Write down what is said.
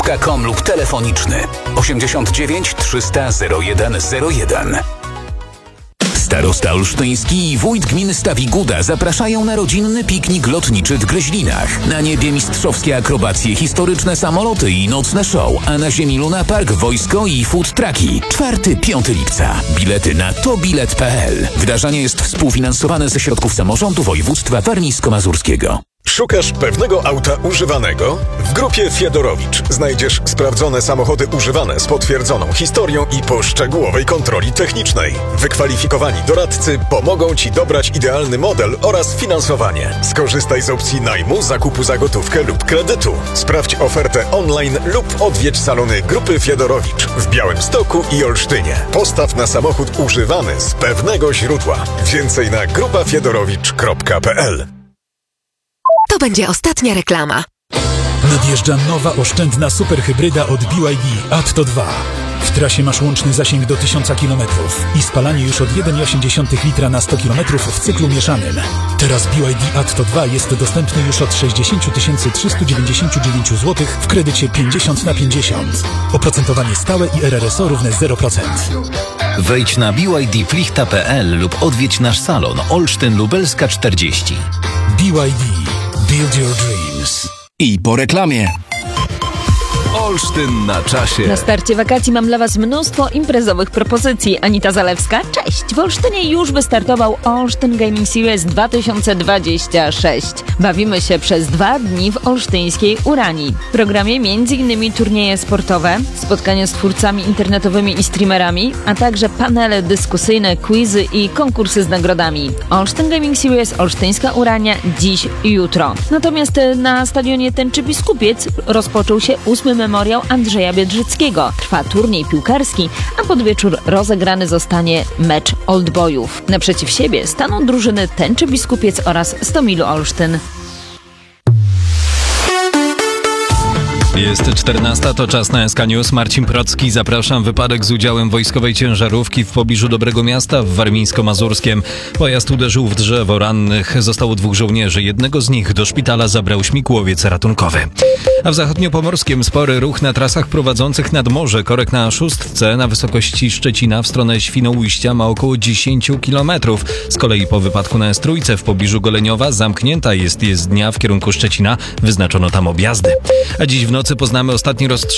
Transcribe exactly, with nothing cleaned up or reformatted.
kropka com lub telefoniczny osiemdziesiąt dziewięć trzysta zero jeden zero jeden. Starosta olsztyński i wójt gminy Stawiguda zapraszają na rodzinny piknik lotniczy w Gryźlinach. Na niebie mistrzowskie akrobacje, historyczne samoloty i nocne show, a na ziemi Luna Park, wojsko i food trucki. czwartego do piątego lipca. Bilety na tobilet kropka pe el. Wydarzenie jest współfinansowane ze środków samorządu województwa warmińsko-mazurskiego. Szukasz pewnego auta używanego? W grupie Fiedorowicz znajdziesz sprawdzone samochody używane z potwierdzoną historią i po szczegółowej kontroli technicznej. Wykwalifikowani doradcy pomogą Ci dobrać idealny model oraz finansowanie. Skorzystaj z opcji najmu, zakupu za gotówkę lub kredytu. Sprawdź ofertę online lub odwiedź salony grupy Fiedorowicz w Białymstoku i Olsztynie. Postaw na samochód używany z pewnego źródła. Więcej na grupa fiedorowicz kropka pe el. To będzie ostatnia reklama. Nadjeżdża nowa oszczędna superhybryda od B Y D Atto dwa. W trasie masz łączny zasięg do tysiąc kilometrów i spalanie już od jeden przecinek osiem litra na sto kilometrów w cyklu mieszanym. Teraz B Y D Atto dwa jest dostępny już od sześćdziesiąt tysięcy trzysta dziewięćdziesiąt dziewięć złotych w kredycie pięćdziesiąt na pięćdziesiąt. Oprocentowanie stałe i R R S O równe zero procent. Wejdź na b y d plichta kropka pe el lub odwiedź nasz salon Olsztyn Lubelska czterdzieści. B Y D. Build your dreams. I po reklamie. Olsztyn na czasie. Na starcie wakacji mam dla Was mnóstwo imprezowych propozycji. Anita Zalewska, cześć! W Olsztynie już wystartował Olsztyn Gaming Series dwa tysiące dwadzieścia sześć. Bawimy się przez dwa dni w olsztyńskiej Uranii. W programie m.in. turnieje sportowe, spotkania z twórcami internetowymi i streamerami, a także panele dyskusyjne, quizy i konkursy z nagrodami. Olsztyn Gaming Series, olsztyńska Urania dziś i jutro. Natomiast na stadionie Tęczy Biskupiec rozpoczął się ósmy memoriał Andrzeja Biedrzyckiego. Trwa turniej piłkarski, a pod wieczór rozegrany zostanie mecz oldboyów. Naprzeciw siebie staną drużyny Tęczy Biskupiec oraz Stomilu Olsztyn. Jest czternasta, to czas na S K News. Marcin Procki, zapraszam. Wypadek z udziałem wojskowej ciężarówki w pobliżu Dobrego Miasta w Warmińsko-Mazurskiem. Pojazd uderzył w drzewo. Rannych zostało dwóch żołnierzy. Jednego z nich do szpitala zabrał śmigłowiec ratunkowy. A w zachodniopomorskim spory ruch na trasach prowadzących nad morze. Korek na szóstce na wysokości Szczecina w stronę Świnoujścia ma około dziesięć kilometrów. Z kolei po wypadku na S trzy w pobliżu Goleniowa zamknięta jest jezdnia w kierunku Szczecina. Wyznaczono tam objazdy. A dziś w nocy poznamy ostatni rozstrzał